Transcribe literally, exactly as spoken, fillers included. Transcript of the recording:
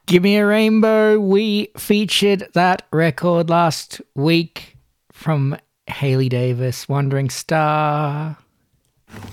Give Me a Rainbow. We featured that record last week from Hayley Davis, Wandering Star.